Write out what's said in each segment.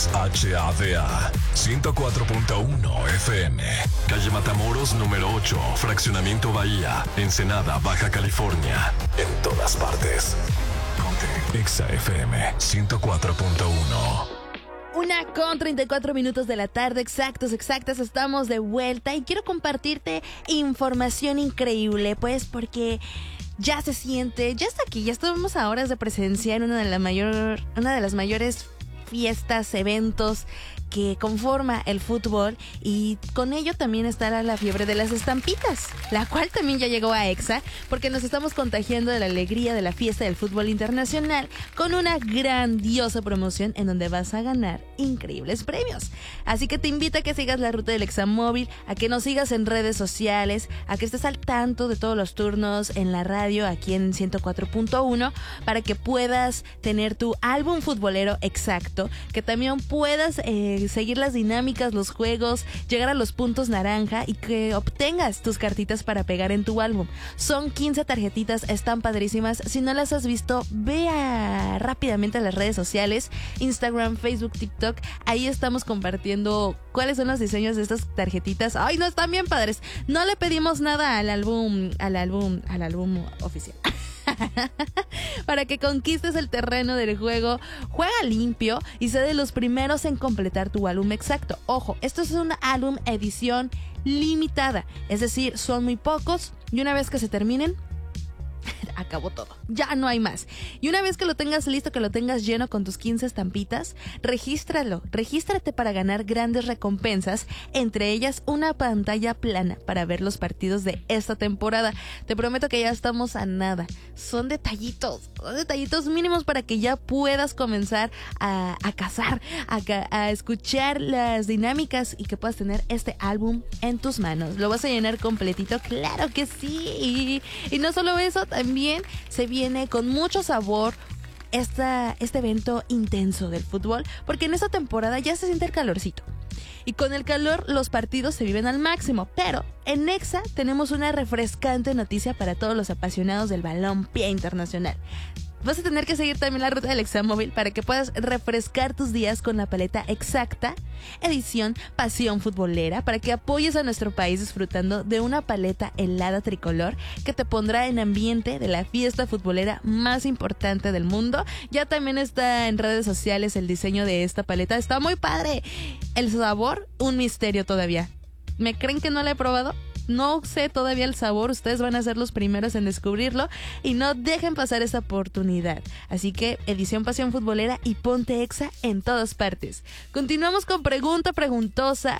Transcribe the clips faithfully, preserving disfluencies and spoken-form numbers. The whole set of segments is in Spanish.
X H A D A ciento cuatro punto uno F M. Calle Matamoros número ocho, Fraccionamiento Bahía, Ensenada, Baja California. En todas partes. Ponte X F M ciento cuatro punto uno. Una con treinta y cuatro minutos de la tarde, exactos, exactas, estamos de vuelta y quiero compartirte información increíble, pues porque ya se siente, ya está aquí, ya estamos a horas de presenciar una de, la mayor, una de las mayores fiestas, eventos que conforma el fútbol, y con ello también estará la fiebre de las estampitas, la cual también ya llegó a Exa, porque nos estamos contagiando de la alegría de la fiesta del fútbol internacional con una grandiosa promoción en donde vas a ganar increíbles premios. Así que te invito a que sigas la ruta del Examóvil, a que nos sigas en redes sociales, a que estés al tanto de todos los turnos en la radio aquí en ciento cuatro punto uno, para que puedas tener tu álbum futbolero exacto, que también puedas eh, seguir las dinámicas, los juegos, llegar a los puntos naranja y que obtengas tus cartitas para pegar en tu álbum. Son quince tarjetitas, están padrísimas. Si no las has visto, ve a, rápidamente a las redes sociales, Instagram, Facebook, TikTok. Ahí estamos compartiendo cuáles son los diseños de estas tarjetitas. Ay, no, están bien padres. No le pedimos nada al álbum, al álbum, al álbum oficial. Para que conquistes el terreno del juego, juega limpio y sé de los primeros en completar tu álbum exacto. Ojo, esto es un álbum edición limitada, es decir, son muy pocos y una vez que se terminen, acabó todo, ya no hay más. Y una vez que lo tengas listo, que lo tengas lleno con tus quince estampitas, regístralo, regístrate para ganar grandes recompensas, entre ellas una pantalla plana para ver los partidos de esta temporada. Te prometo que ya estamos a nada, son detallitos, son detallitos mínimos para que ya puedas comenzar a, a cazar, a, a escuchar las dinámicas y que puedas tener este álbum en tus manos. ¿Lo vas a llenar completito? Claro que sí. Y no solo eso, también se viene con mucho sabor esta, este evento intenso del fútbol, porque en esta temporada ya se siente el calorcito. Y con el calor los partidos se viven al máximo, pero en Exa tenemos una refrescante noticia para todos los apasionados del balompié internacional. Vas a tener que seguir también la ruta del Examóvil para que puedas refrescar tus días con la paleta exacta, edición Pasión Futbolera, para que apoyes a nuestro país disfrutando de una paleta helada tricolor que te pondrá en ambiente de la fiesta futbolera más importante del mundo. Ya también está en redes sociales el diseño de esta paleta, está muy padre. El sabor, un misterio todavía. ¿Me creen que no la he probado? No sé todavía el sabor, ustedes van a ser los primeros en descubrirlo y no dejen pasar esa oportunidad. Así que edición Pasión Futbolera y ponte Exa en todas partes. Continuamos con Pregunta Preguntosa,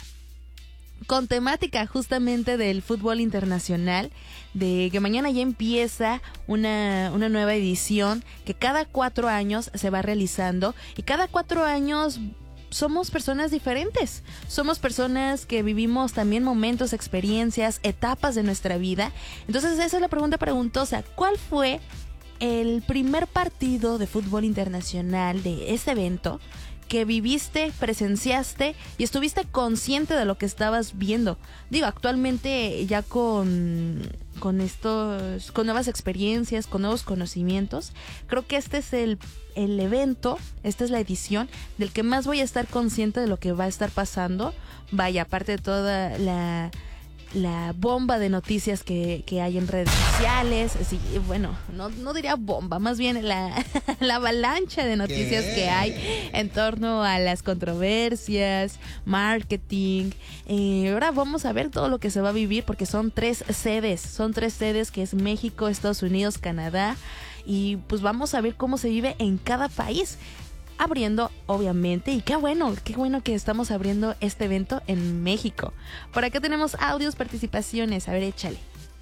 con temática justamente del fútbol internacional, de que mañana ya empieza una, una nueva edición que cada cuatro años se va realizando, y cada cuatro años somos personas diferentes, somos personas que vivimos también momentos, experiencias, etapas de nuestra vida. Entonces esa es la pregunta preguntosa: ¿cuál fue el primer partido de fútbol internacional de este evento que viviste, presenciaste y estuviste consciente de lo que estabas viendo? Digo, actualmente ya con, con estos, con nuevas experiencias, con nuevos conocimientos, creo que este es el, el evento, esta es la edición del que más voy a estar consciente de lo que va a estar pasando. Vaya, aparte de toda la... la bomba de noticias que, que hay en redes sociales. Sí, bueno, no, no diría bomba, más bien la, la avalancha de noticias ¿Qué? que hay en torno a las controversias, marketing. Eh, ahora vamos a ver todo lo que se va a vivir, porque son tres sedes, son tres sedes, que es México, Estados Unidos, Canadá, y pues vamos a ver cómo se vive en cada país. Abriendo, obviamente, y qué bueno, qué bueno que estamos abriendo este evento en México. Por acá tenemos audios, participaciones. A ver, échale.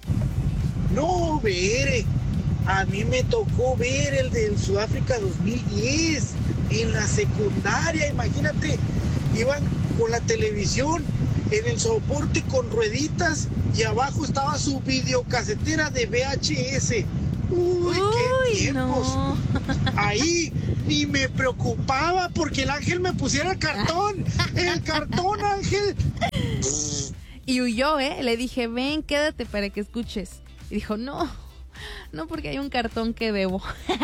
No, ver, a mí me tocó ver el del Sudáfrica dos mil diez en la secundaria, imagínate, iban con la televisión en el soporte con rueditas y abajo estaba su videocasetera de V H S. Uy, qué tiempos. No. Ahí ni me preocupaba porque el Ángel me pusiera el cartón. El cartón, Ángel. Y huyó, ¿eh? Le dije, ven, quédate para que escuches. Y dijo, no, No, porque hay un cartón que debo.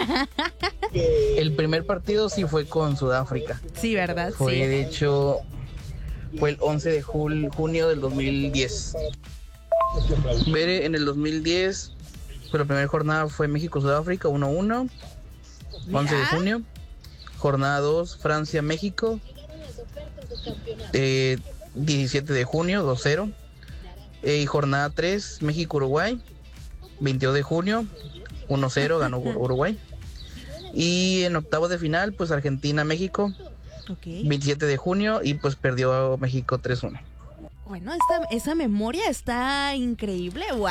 El primer partido sí fue con Sudáfrica. Sí, ¿verdad? Fue, sí. de hecho, fue el once de junio del dos mil diez. Bere, en el dos mil diez, pues la primera jornada fue México-Sudáfrica uno uno, once de junio. Jornada dos, Francia-México, eh, diecisiete de junio, dos cero. Eh, y jornada tres, México-Uruguay, veintidós de junio, uno cero, ganó Uruguay. Y en octavos de final, pues Argentina-México, okay. veintisiete de junio, y pues perdió México tres uno. Bueno, esta, esa memoria está increíble. ¡Wow!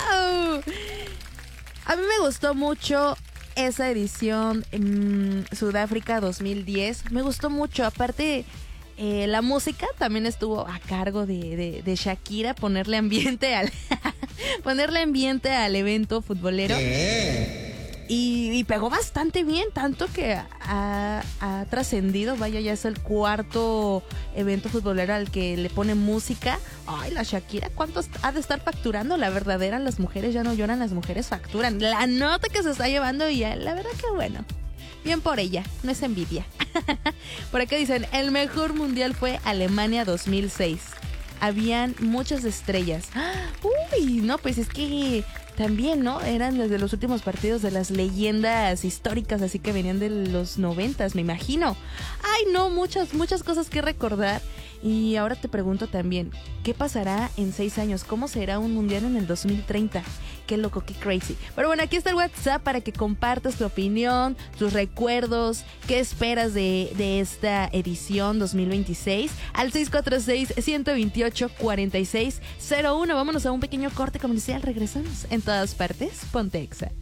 A mí me gustó mucho esa edición en Sudáfrica dos mil diez. Me gustó mucho. Aparte, eh, la música también estuvo a cargo de, de, de Shakira. Ponerle ambiente al ponerle ambiente al evento futbolero. ¿Qué? Y, y pegó bastante bien, tanto que ha, ha trascendido. Vaya, ya es el cuarto evento futbolero al que le pone música. Ay, la Shakira, ¿cuánto ha de estar facturando? La verdadera, las mujeres ya no lloran, las mujeres facturan. La nota que se está llevando, y ya, la verdad que bueno. Bien por ella, no es envidia. Por acá dicen, el mejor mundial fue Alemania dos mil seis. Habían muchas estrellas. Uy, no, pues es que también, ¿no? Eran desde los últimos partidos de las leyendas históricas, así que venían de los noventas, me imagino. Ay, no, muchas, muchas cosas que recordar. Y ahora te pregunto también, ¿qué pasará en seis años? ¿Cómo será un mundial en el dos mil treinta? Qué loco, qué crazy. Pero bueno, aquí está el WhatsApp para que compartas tu opinión, tus recuerdos, qué esperas de, de esta edición dos mil veintiséis. Al seis cuatro seis, uno dos ocho, cuatro seis cero uno. Vámonos a un pequeño corte comercial. Regresamos en todas partes. Ponte Exa.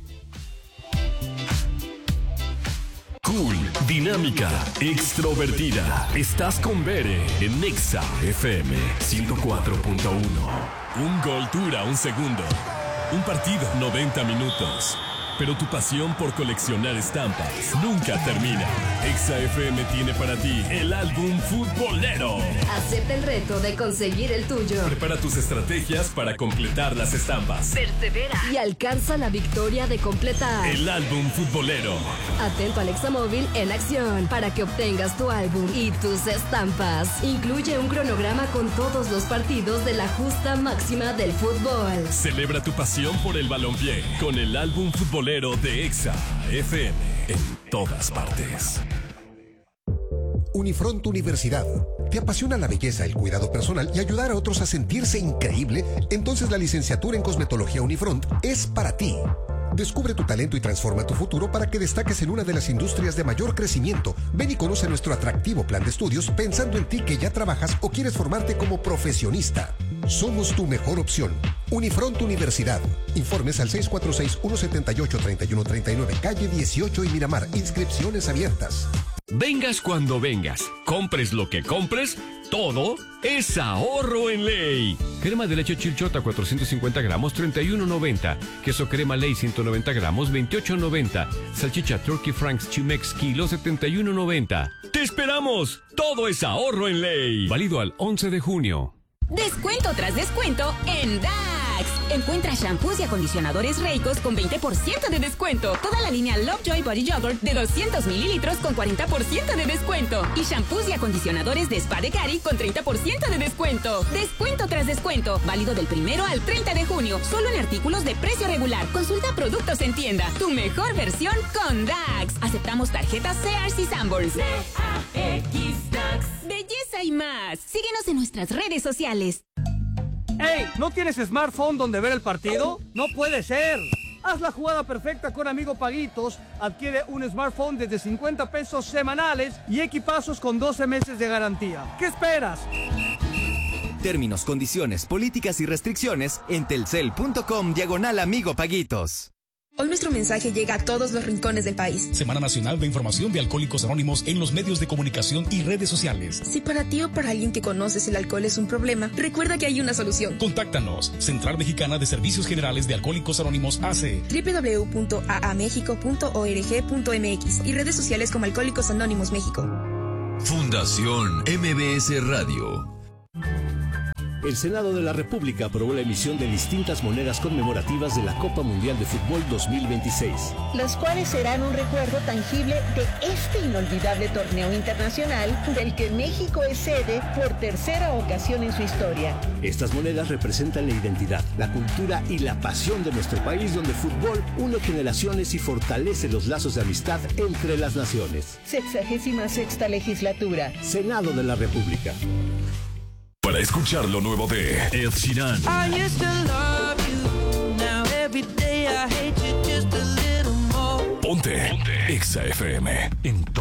Cool, dinámica, extrovertida. Estás con Bere en Exa F M ciento cuatro punto uno. Un gol dura un segundo. Un partido, noventa minutos. Pero tu pasión por coleccionar estampas nunca termina. Exa F M tiene para ti el álbum futbolero. Acepta el reto de conseguir el tuyo. Prepara tus estrategias para completar las estampas. Persevera y alcanza la victoria de completar el álbum futbolero. Atento al Exa Móvil en acción para que obtengas tu álbum y tus estampas. Incluye un cronograma con todos los partidos de la justa máxima del fútbol. Celebra tu pasión por el balompié con el álbum futbolero de Exa F M en todas partes. Unifront Universidad. ¿Te apasiona la belleza, el cuidado personal y ayudar a otros a sentirse increíble? Entonces la licenciatura en Cosmetología Unifront es para ti. Descubre tu talento y transforma tu futuro para que destaques en una de las industrias de mayor crecimiento. Ven y conoce nuestro atractivo plan de estudios pensando en ti que ya trabajas o quieres formarte como profesionista. Somos tu mejor opción. Unifront Universidad. Informes al seis cuatro seis, uno siete ocho, tres uno tres nueve, calle dieciocho y Miramar. Inscripciones abiertas. Vengas cuando vengas, compres lo que compres, todo es ahorro en Ley. Crema de leche Chilchota cuatrocientos cincuenta gramos, treinta y uno noventa. Queso crema Ley ciento noventa gramos, veintiocho noventa. Salchicha Turkey Franks Chimex kilo, setenta y uno noventa. ¡Te esperamos! Todo es ahorro en Ley. Válido al once de junio. Descuento tras descuento en Dax. Encuentra shampoos y acondicionadores Reicos con veinte por ciento de descuento. Toda la línea Lovejoy Body Yogurt de doscientos mililitros con cuarenta por ciento de descuento. Y shampoos y acondicionadores de Spa de Cari con treinta por ciento de descuento. Descuento tras descuento. Válido del primero al treinta de junio. Solo en artículos de precio regular. Consulta productos en tienda. Tu mejor versión con Dax. Aceptamos tarjetas Sears y Sanborns. D A X Dax. Belleza y más. Síguenos en nuestras redes sociales. ¡Ey! ¿No tienes smartphone donde ver el partido? ¡No puede ser! Haz la jugada perfecta con Amigo Paguitos. Adquiere un smartphone desde cincuenta pesos semanales y equipazos con doce meses de garantía. ¿Qué esperas? Términos, condiciones, políticas y restricciones en telcel.com diagonal Amigo Paguitos. Hoy nuestro mensaje llega a todos los rincones del país. Semana Nacional de Información de Alcohólicos Anónimos en los medios de comunicación y redes sociales. Si para ti o para alguien que conoces el alcohol es un problema, recuerda que hay una solución. Contáctanos. Central Mexicana de Servicios Generales de Alcohólicos Anónimos A C. doble u doble u doble u punto a a mexico punto org punto m x y redes sociales como Alcohólicos Anónimos México. Fundación M B S Radio. El Senado de la República aprobó la emisión de distintas monedas conmemorativas de la Copa Mundial de Fútbol dos mil veintiséis. Las cuales serán un recuerdo tangible de este inolvidable torneo internacional del que México es sede por tercera ocasión en su historia. Estas monedas representan la identidad, la cultura y la pasión de nuestro país, donde el fútbol une generaciones y fortalece los lazos de amistad entre las naciones. Sexagésima sexta legislatura. Senado de la República. Para escuchar lo nuevo de Ed Sheeran. Ponte, Ponte. Exa F M en